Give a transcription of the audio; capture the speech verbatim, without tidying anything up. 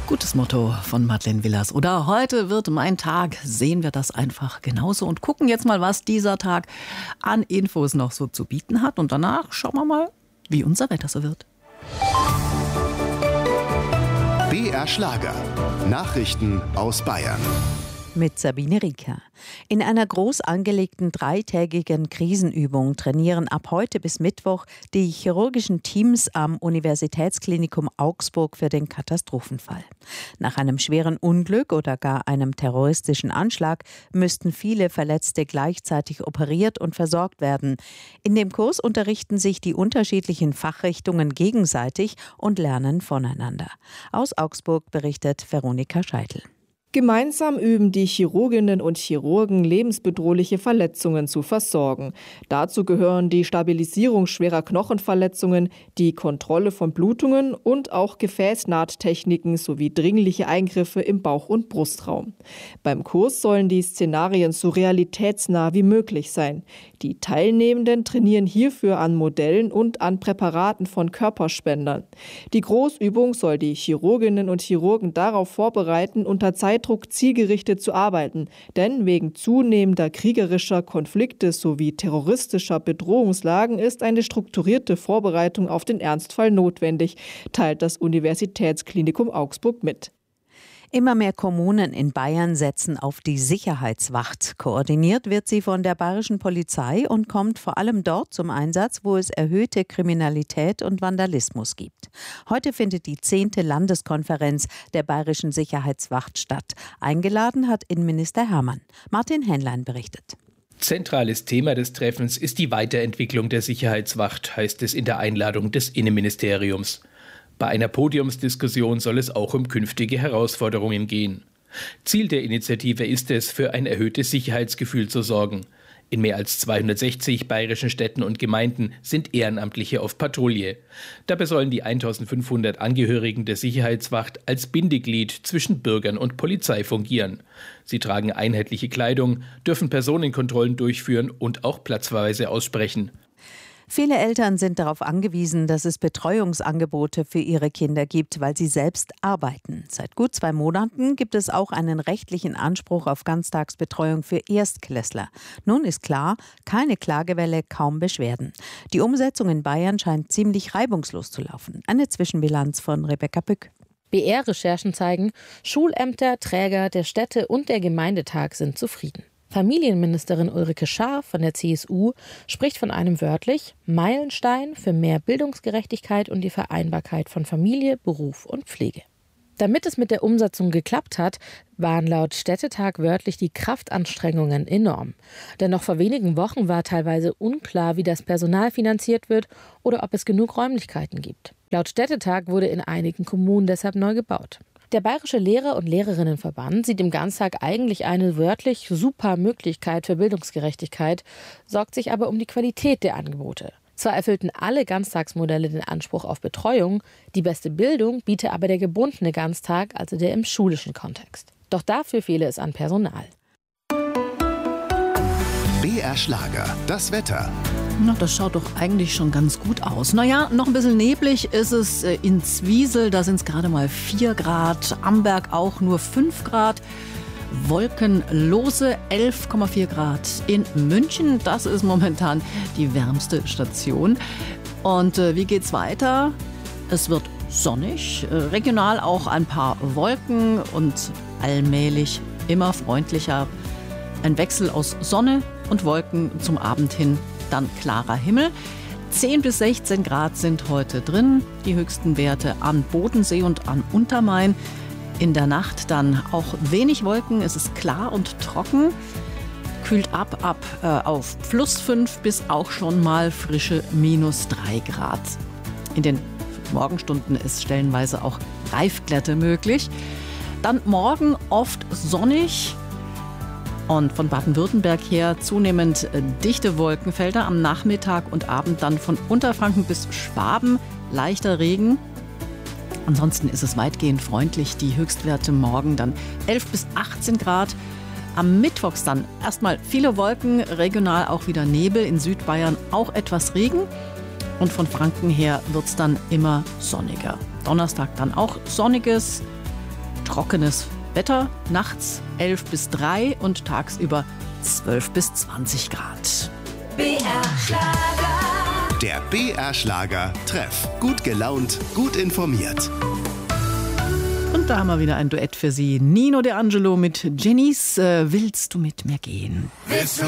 Gutes Motto von Madeleine Willers. Oder heute wird mein Tag, sehen wir das einfach genauso und gucken jetzt mal, was dieser Tag an Infos noch so zu bieten hat. Und danach schauen wir mal, wie unser Wetter so wird. B R Schlager. Nachrichten aus Bayern. Mit Sabine Rieker. In einer groß angelegten dreitägigen Krisenübung trainieren ab heute bis Mittwoch die chirurgischen Teams am Universitätsklinikum Augsburg für den Katastrophenfall. Nach einem schweren Unglück oder gar einem terroristischen Anschlag müssten viele Verletzte gleichzeitig operiert und versorgt werden. In dem Kurs unterrichten sich die unterschiedlichen Fachrichtungen gegenseitig und lernen voneinander. Aus Augsburg berichtet Veronika Scheitel. Gemeinsam üben die Chirurginnen und Chirurgen, lebensbedrohliche Verletzungen zu versorgen. Dazu gehören die Stabilisierung schwerer Knochenverletzungen, die Kontrolle von Blutungen und auch Gefäßnahttechniken sowie dringliche Eingriffe im Bauch- und Brustraum. Beim Kurs sollen die Szenarien so realitätsnah wie möglich sein. Die Teilnehmenden trainieren hierfür an Modellen und an Präparaten von Körperspendern. Die Großübung soll die Chirurginnen und Chirurgen darauf vorbereiten, unter Zeitdruck zielgerichtet zu arbeiten, denn wegen zunehmender kriegerischer Konflikte sowie terroristischer Bedrohungslagen ist eine strukturierte Vorbereitung auf den Ernstfall notwendig, teilt das Universitätsklinikum Augsburg mit. Immer mehr Kommunen in Bayern setzen auf die Sicherheitswacht. Koordiniert wird sie von der bayerischen Polizei und kommt vor allem dort zum Einsatz, wo es erhöhte Kriminalität und Vandalismus gibt. Heute findet die zehnte Landeskonferenz der bayerischen Sicherheitswacht statt. Eingeladen hat Innenminister Hermann. Martin Hähnlein berichtet. Zentrales Thema des Treffens ist die Weiterentwicklung der Sicherheitswacht, heißt es in der Einladung des Innenministeriums. Bei einer Podiumsdiskussion soll es auch um künftige Herausforderungen gehen. Ziel der Initiative ist es, für ein erhöhtes Sicherheitsgefühl zu sorgen. In mehr als zweihundertsechzig bayerischen Städten und Gemeinden sind Ehrenamtliche auf Patrouille. Dabei sollen die eintausendfünfhundert Angehörigen der Sicherheitswacht als Bindeglied zwischen Bürgern und Polizei fungieren. Sie tragen einheitliche Kleidung, dürfen Personenkontrollen durchführen und auch Platzverweise aussprechen. Viele Eltern sind darauf angewiesen, dass es Betreuungsangebote für ihre Kinder gibt, weil sie selbst arbeiten. Seit gut zwei Monaten gibt es auch einen rechtlichen Anspruch auf Ganztagsbetreuung für Erstklässler. Nun ist klar, keine Klagewelle, kaum Beschwerden. Die Umsetzung in Bayern scheint ziemlich reibungslos zu laufen. Eine Zwischenbilanz von Rebecca Bück. B R-Recherchen zeigen, Schulämter, Träger, der Städte- und der Gemeindetag sind zufrieden. Familienministerin Ulrike Schaar von der C S U spricht von einem wörtlich Meilenstein für mehr Bildungsgerechtigkeit und die Vereinbarkeit von Familie, Beruf und Pflege. Damit es mit der Umsetzung geklappt hat, waren laut Städtetag wörtlich die Kraftanstrengungen enorm. Denn noch vor wenigen Wochen war teilweise unklar, wie das Personal finanziert wird oder ob es genug Räumlichkeiten gibt. Laut Städtetag wurde in einigen Kommunen deshalb neu gebaut. Der Bayerische Lehrer- und Lehrerinnenverband sieht im Ganztag eigentlich eine wörtlich super Möglichkeit für Bildungsgerechtigkeit, sorgt sich aber um die Qualität der Angebote. Zwar erfüllten alle Ganztagsmodelle den Anspruch auf Betreuung, die beste Bildung biete aber der gebundene Ganztag, also der im schulischen Kontext. Doch dafür fehle es an Personal. B R Schlager, das Wetter. Na, das schaut doch eigentlich schon ganz gut aus. Naja, noch ein bisschen neblig ist es in Zwiesel, da sind es gerade mal vier Grad, Amberg auch nur fünf Grad, wolkenlose elf Komma vier Grad in München, das ist momentan die wärmste Station. Und äh, wie geht's weiter? Es wird sonnig, äh, regional auch ein paar Wolken und allmählich immer freundlicher. Ein Wechsel aus Sonne und Wolken zum Abend hin. Dann klarer Himmel. zehn bis sechzehn Grad sind heute drin. Die höchsten Werte am Bodensee und am Untermain. In der Nacht dann auch wenig Wolken. Es ist klar und trocken. Kühlt ab, ab äh, auf plus fünf bis auch schon mal frische minus drei Grad. In den Morgenstunden ist stellenweise auch Reifglätte möglich. Dann morgen oft sonnig. Und von Baden-Württemberg her zunehmend dichte Wolkenfelder am Nachmittag und Abend, dann von Unterfranken bis Schwaben leichter Regen. Ansonsten ist es weitgehend freundlich. Die Höchstwerte morgen dann elf bis achtzehn Grad. Am Mittwoch dann erstmal viele Wolken, regional auch wieder Nebel, in Südbayern auch etwas Regen. Und von Franken her wird es dann immer sonniger. Donnerstag dann auch sonniges, trockenes Wetter. Nachts elf bis drei und tagsüber zwölf bis zwanzig Grad. B R Schlager. Der B R Schlager Treff. Gut gelaunt, gut informiert. Und da haben wir wieder ein Duett für Sie. Nino De Angelo mit Jennys äh, Willst du mit mir gehen? Willst du